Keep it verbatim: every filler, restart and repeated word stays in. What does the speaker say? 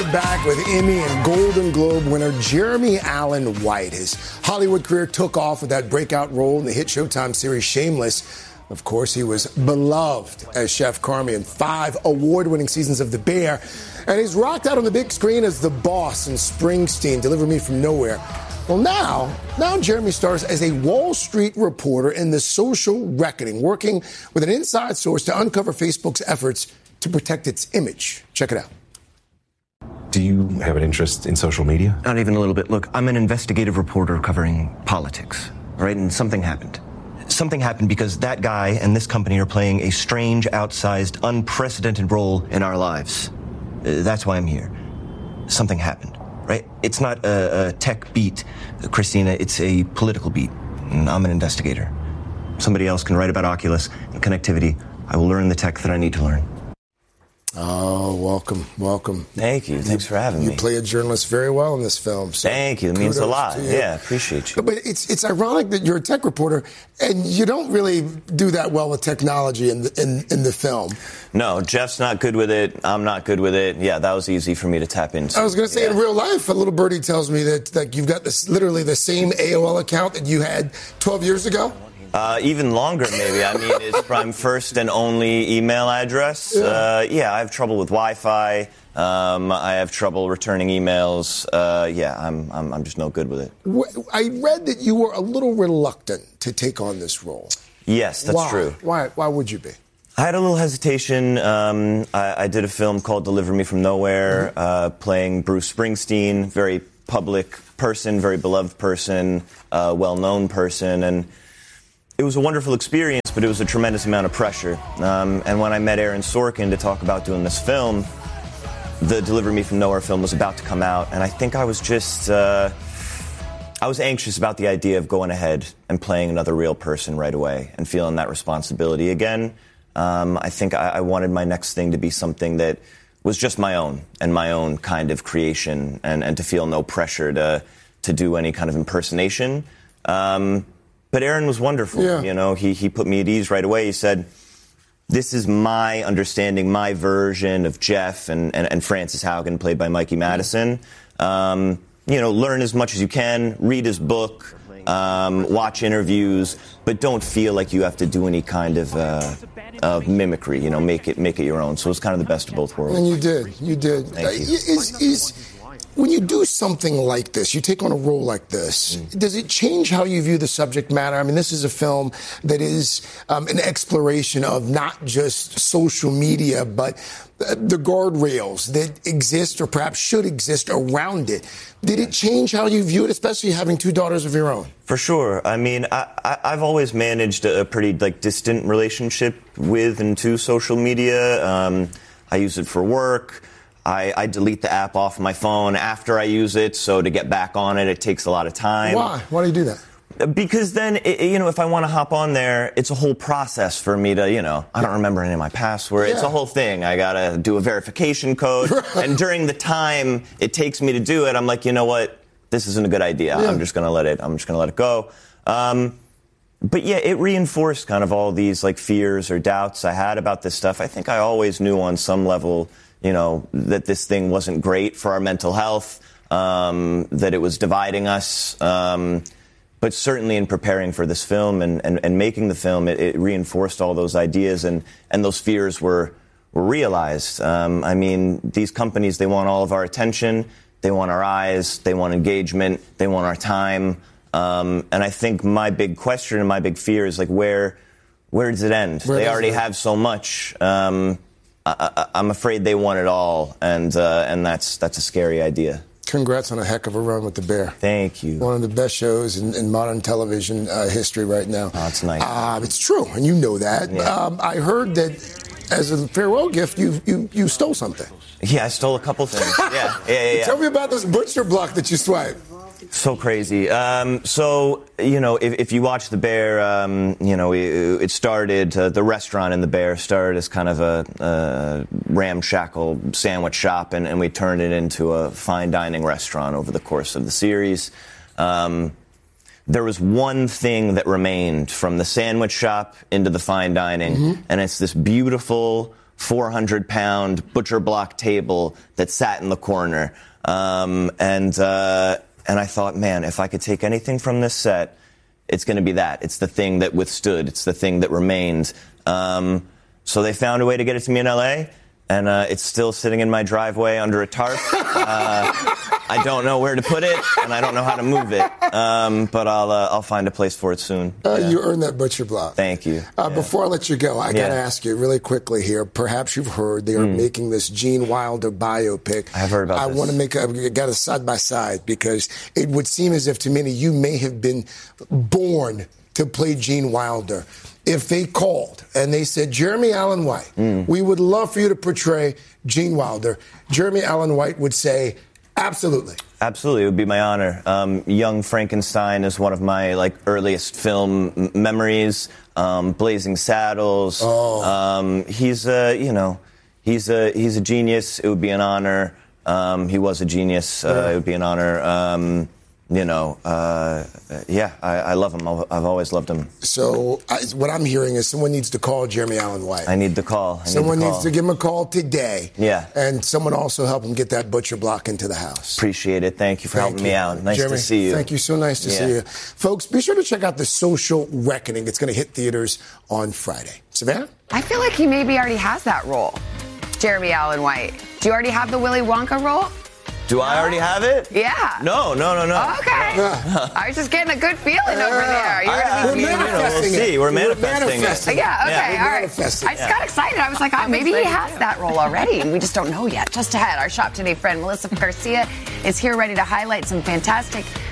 we're back with Emmy and Golden Globe winner Jeremy Allen White. His Hollywood career took off with that breakout role in the hit Showtime series Shameless. Of course, he was beloved as Chef Carmy in five award-winning seasons of The Bear. And he's rocked out on the big screen as the boss in Springsteen, Deliver Me From Nowhere. Well, now, now Jeremy stars as a Wall Street reporter in The Social Reckoning, working with an inside source to uncover Facebook's efforts to protect its image. Check it out. Do you have an interest in social media? Not even a little bit. Look, I'm an investigative reporter covering politics, all right? And something happened. Something happened because that guy and this company are playing a strange, outsized, unprecedented role in our lives. Uh, that's why I'm here. Something happened, right? It's not a, a tech beat, Christina. It's a political beat. And I'm an investigator. Somebody else can write about Oculus and connectivity. I will learn the tech that I need to learn. Oh, welcome, welcome. Thank you. Thanks you, for having you me. You play a journalist very well in this film. So Thank you. It means a lot. Yeah, appreciate you. But it's it's ironic that you're a tech reporter and you don't really do that well with technology in the, in, in the film. No, Jeff's not good with it. I'm not good with it. Yeah, that was easy for me to tap into. I was going to say, yeah. in real life, a little birdie tells me that like you've got this literally the same A O L account that you had twelve years ago. Uh, even longer, maybe. I mean, it's my first and only email address. Yeah, uh, yeah I have trouble with Wi-Fi. Um, I have trouble returning emails. Uh, yeah, I'm, I'm I'm just no good with it. I read that you were a little reluctant to take on this role. Yes, that's Why? true. Why? Why would you be? I had a little hesitation. Um, I, I did a film called Deliver Me From Nowhere, mm-hmm. uh, playing Bruce Springsteen, very public person, very beloved person, uh, well-known person, and it was a wonderful experience, but it was a tremendous amount of pressure. Um, and when I met Aaron Sorkin to talk about doing this film, the Deliver Me From Nowhere film was about to come out, and I think I was just, uh, I was anxious about the idea of going ahead and playing another real person right away and feeling that responsibility again. Um, I think I, I wanted my next thing to be something that was just my own and my own kind of creation, and, and to feel no pressure to to do any kind of impersonation. Um, But Aaron was wonderful. Yeah. You know, he, he put me at ease right away. He said, this is my understanding, my version of Jeff and, and, and Francis Haugen, played by Mikey Madison. Um, you know, learn as much as you can, read his book, um, watch interviews, but don't feel like you have to do any kind of, uh, of mimicry, you know, make it make it your own. So it was kind of the best of both worlds. And you did. You did. Thank you. Is, is, When you do something like this, you take on a role like this, mm. does it change how you view the subject matter? I mean, this is a film that is um, an exploration of not just social media, but the guardrails that exist or perhaps should exist around it. Did it change how you view it, especially having two daughters of your own? For sure. I mean, I, I, I've always managed a pretty like distant relationship with and to social media. Um, I use it for work. I, I delete the app off my phone after I use it, so to get back on it, it takes a lot of time. Why? Why do you do that? Because then, it, you know, if I want to hop on there, it's a whole process for me to, you know, I don't remember any of my password. Yeah. It's a whole thing. I got to do a verification code. And during the time it takes me to do it, I'm like, you know what? This isn't a good idea. Yeah. I'm just going to let it, I'm just going to let it go. Um, but yeah, it reinforced kind of all these like fears or doubts I had about this stuff. I think I always knew on some level, you know, that this thing wasn't great for our mental health, um, that it was dividing us. Um, but certainly in preparing for this film and, and, and making the film, it, it reinforced all those ideas, and, and those fears were, were realized. Um, I mean, these companies, they want all of our attention. They want our eyes. They want engagement. They want our time. Um, and I think my big question and my big fear is, like, where, where does it end? Where they already it? have so much. Um, I, I, I'm afraid they want it all, and uh, and that's that's a scary idea. Congrats on a heck of a run with The Bear. Thank you. One of the best shows in, in modern television uh, history right now. Oh, that's nice. Uh, it's true, and you know that. Yeah. Um, I heard that as a farewell gift, you you you stole something. Yeah, I stole a couple things. yeah, yeah, yeah, yeah. Tell me about this butcher block that you swiped. So crazy. Um, so, you know, if, if you watch The Bear, um, you know, it, it started, uh, the restaurant in The Bear started as kind of a, a ramshackle sandwich shop, and, and we turned it into a fine dining restaurant over the course of the series. Um, there was one thing that remained from the sandwich shop into the fine dining, mm-hmm. and it's this beautiful, four hundred pound butcher block table that sat in the corner. Um, and, uh, and I thought, man, if I could take anything from this set, it's going to be that. It's the thing that withstood. It's the thing that remained. Um, so they found a way to get it to me in L A, and uh, it's still sitting in my driveway under a tarp. Uh, I don't know where to put it, and I don't know how to move it. Um, but I'll uh, I'll find a place for it soon. Uh, yeah. You earned that butcher block. Thank you. Uh, yeah. Before I let you go, I yeah. got to ask you really quickly here. Perhaps you've heard they are mm. making this Gene Wilder biopic. I have heard about I this. I want to make a, got a side by side because it would seem as if to many you may have been born to play Gene Wilder. If they called and they said, Jeremy Allen White, mm. we would love for you to portray Gene Wilder, Jeremy Allen White would say, absolutely. Absolutely, it would be my honor. Um, Young Frankenstein is one of my like earliest film m- memories. Um, Blazing Saddles. Oh. Um, he's a you know, he's a he's a genius. It would be an honor. Um, he was a genius. Uh, yeah. It would be an honor. Um, You know, uh, yeah, I, I love him. I've always loved him. So I, what I'm hearing is someone needs to call Jeremy Allen White. I need the call. I someone need the call. needs to give him a call today. Yeah. And someone also help him get that butcher block into the house. Appreciate it. Thank you for thank helping you. me out. Nice Jeremy, to see you. Thank you. So nice to yeah. see you. Folks, be sure to check out The Social Reckoning. It's going to hit theaters on Friday. Savannah? I feel like he maybe already has that role, Jeremy Allen White. Do you already have the Willy Wonka role? Do I already have it? Yeah. No, no, no, no. Okay. Yeah. I was just getting a good feeling over there. You're I, gonna be We're manifesting We'll see. it. We're manifesting, We're manifesting it. Yeah, okay, Yeah. all right. Manifesting. I just got excited. I was like, oh, maybe he has that role already, and we just don't know yet. Just ahead, our Shop Today friend, Melissa Garcia, is here ready to highlight some fantastic